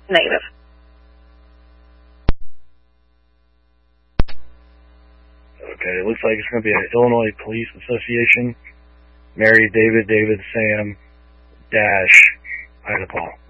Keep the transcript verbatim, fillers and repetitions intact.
Negative. Okay, it looks like it's going to be an Illinois Police Association. Mary, David, David, Sam, Dash, Ida, Paul.